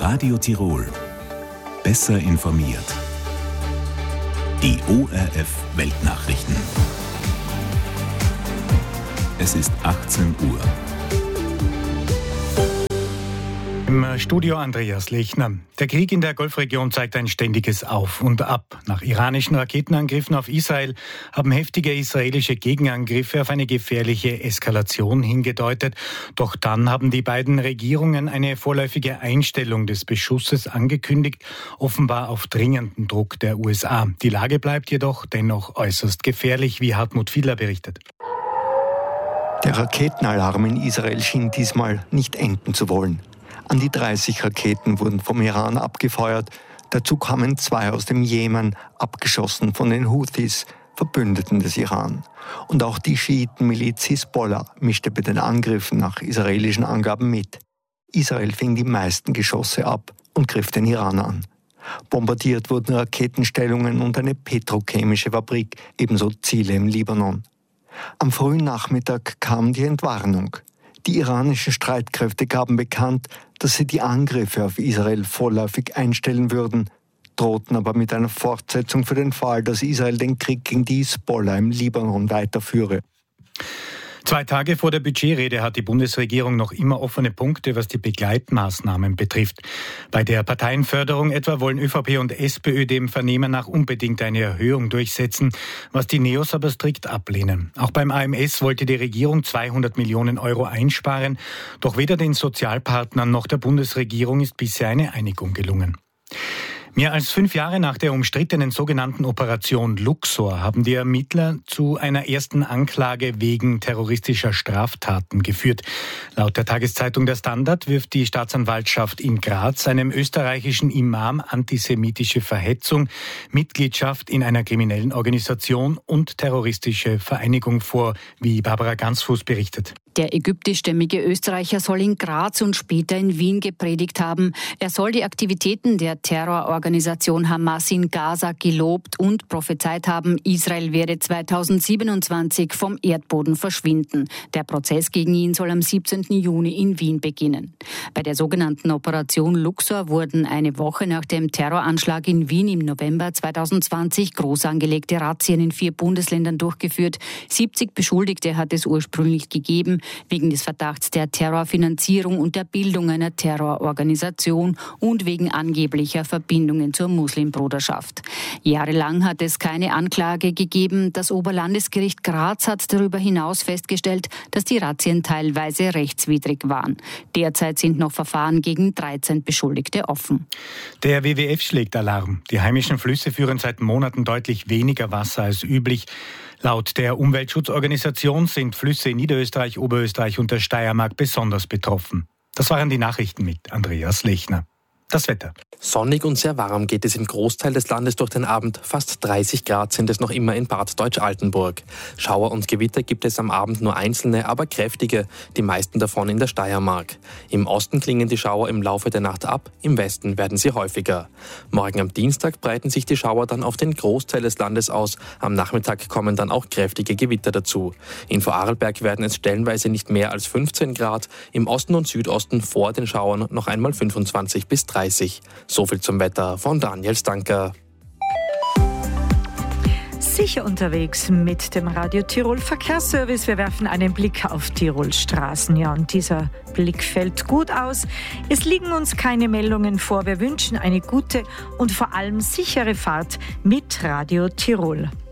Radio Tirol. Besser informiert. Die ORF Weltnachrichten. Es ist 18 Uhr. Im Studio Andreas Lechner. Der Krieg in der Golfregion zeigt ein ständiges Auf und Ab. Nach iranischen Raketenangriffen auf Israel haben heftige israelische Gegenangriffe auf eine gefährliche Eskalation hingedeutet. Doch dann haben die beiden Regierungen eine vorläufige Einstellung des Beschusses angekündigt, offenbar auf dringenden Druck der USA. Die Lage bleibt jedoch dennoch äußerst gefährlich, wie Hartmut Fiedler berichtet. Der Raketenalarm in Israel schien diesmal nicht enden zu wollen. An die 30 Raketen wurden vom Iran abgefeuert. Dazu kamen 2 aus dem Jemen, abgeschossen von den Houthis, Verbündeten des Iran. Und auch die Schiitenmiliz Hisbollah mischte bei den Angriffen nach israelischen Angaben mit. Israel fing die meisten Geschosse ab und griff den Iran an. Bombardiert wurden Raketenstellungen und eine petrochemische Fabrik, ebenso Ziele im Libanon. Am frühen Nachmittag kam die Entwarnung. Die iranischen Streitkräfte gaben bekannt, dass sie die Angriffe auf Israel vorläufig einstellen würden, drohten aber mit einer Fortsetzung für den Fall, dass Israel den Krieg gegen die Hisbollah im Libanon weiterführe. 2 Tage vor der Budgetrede hat die Bundesregierung noch immer offene Punkte, was die Begleitmaßnahmen betrifft. Bei der Parteienförderung etwa wollen ÖVP und SPÖ dem Vernehmen nach unbedingt eine Erhöhung durchsetzen, was die Neos aber strikt ablehnen. Auch beim AMS wollte die Regierung 200 Millionen Euro einsparen, doch weder den Sozialpartnern noch der Bundesregierung ist bisher eine Einigung gelungen. Mehr als 5 Jahre nach der umstrittenen sogenannten Operation Luxor haben die Ermittler zu einer ersten Anklage wegen terroristischer Straftaten geführt. Laut der Tageszeitung Der Standard wirft die Staatsanwaltschaft in Graz einem österreichischen Imam antisemitische Verhetzung, Mitgliedschaft in einer kriminellen Organisation und terroristische Vereinigung vor, wie Barbara Gansfuß berichtet. Der ägyptischstämmige Österreicher soll in Graz und später in Wien gepredigt haben. Er soll die Aktivitäten der Terrororganisation Hamas in Gaza gelobt und prophezeit haben, Israel werde 2027 vom Erdboden verschwinden. Der Prozess gegen ihn soll am 17. Juni in Wien beginnen. Bei der sogenannten Operation Luxor wurden eine Woche nach dem Terroranschlag in Wien im November 2020 groß angelegte Razzien in 4 Bundesländern durchgeführt. 70 Beschuldigte hat es ursprünglich gegeben, wegen des Verdachts der Terrorfinanzierung und der Bildung einer Terrororganisation und wegen angeblicher Verbindungen zur Muslimbruderschaft. Jahrelang hat es keine Anklage gegeben. Das Oberlandesgericht Graz hat darüber hinaus festgestellt, dass die Razzien teilweise rechtswidrig waren. Derzeit sind noch Verfahren gegen 13 Beschuldigte offen. Der WWF schlägt Alarm. Die heimischen Flüsse führen seit Monaten deutlich weniger Wasser als üblich. Laut der Umweltschutzorganisation sind Flüsse in Niederösterreich, Oberösterreich und der Steiermark besonders betroffen. Das waren die Nachrichten mit Andreas Lechner. Das Wetter. Sonnig und sehr warm geht es im Großteil des Landes durch den Abend. Fast 30 Grad sind es noch immer in Bad Deutsch-Altenburg. Schauer und Gewitter gibt es am Abend nur einzelne, aber kräftige, die meisten davon in der Steiermark. Im Osten klingen die Schauer im Laufe der Nacht ab, im Westen werden sie häufiger. Morgen am Dienstag breiten sich die Schauer dann auf den Großteil des Landes aus. Am Nachmittag kommen dann auch kräftige Gewitter dazu. In Vorarlberg werden es stellenweise nicht mehr als 15 Grad, im Osten und Südosten vor den Schauern noch einmal 25 bis 30. So viel zum Wetter von Daniel Stanker. Sicher unterwegs mit dem Radio Tirol Verkehrsservice. Wir werfen einen Blick auf Tirols Straßen. Ja, und dieser Blick fällt gut aus. Es liegen uns keine Meldungen vor. Wir wünschen eine gute und vor allem sichere Fahrt mit Radio Tirol.